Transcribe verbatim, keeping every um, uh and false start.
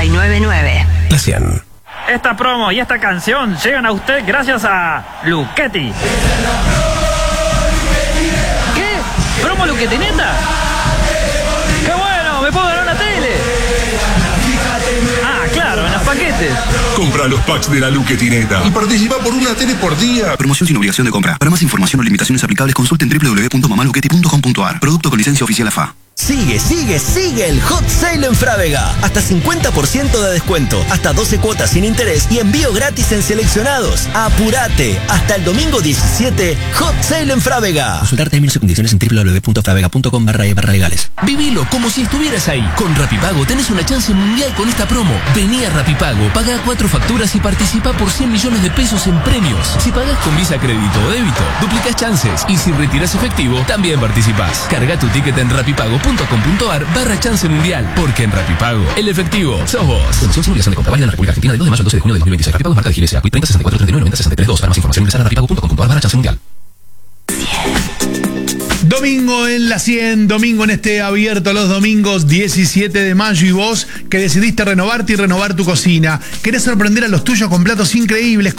y nueve nueve. La cien. Esta promo y esta canción llegan a usted gracias a Luchetti. ¿Qué? ¿Promo Luchetti neta? ¡Qué bueno! ¡Me puedo ganar una tele! Ah, claro, en los paquetes. Compra los packs de la Luchetineta y participa por una tele por día. Promoción sin obligación de compra. Para más información o limitaciones aplicables, consulten doble u doble u doble u punto mamaluchetti punto com punto a r. Producto con licencia oficial A F A. Sigue, sigue, sigue el Hot Sale en Frávega. Hasta cincuenta por ciento de descuento, hasta doce cuotas sin interés y envío gratis en seleccionados. ¡Apurate! Hasta el domingo diecisiete, Hot Sale en Frávega. Consultar términos y condiciones en doble u doble u doble u punto fravega punto com barra e barra legales. Vivilo como si estuvieras ahí. Con Rapipago tenés una chance mundial con esta promo. Vení a Rapipago, paga cuatro facturas y participa por cien millones de pesos en premios. Si pagás con Visa, crédito o débito, duplicás chances. Y si retirás efectivo, también participás. Carga tu ticket en rapipago punto com punto a r barra chance mundial. Porque en Rapipago, el efectivo sos vos. Promoción sin obligación de compra, válida en la República Argentina del dos de mayo al doce de junio de dos mil veintiséis. Rapipago es marca de G S A. treinta sesenta y cuatro treinta y nueve noventa sesenta y tres dos. Para más información ingresar a rapipago punto com punto a r barra chance mundial. Domingo en la cien, domingo en este abierto los domingos diecisiete de mayo, y vos que decidiste renovarte y renovar tu cocina. ¿Querés sorprender a los tuyos con platos increíbles?